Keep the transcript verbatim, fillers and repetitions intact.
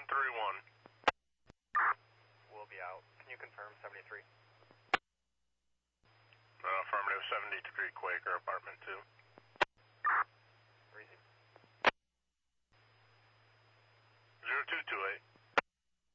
three one. We'll be out. Can you confirm seventy-three? Uh, affirmative, seventy-three Quaker, apartment two.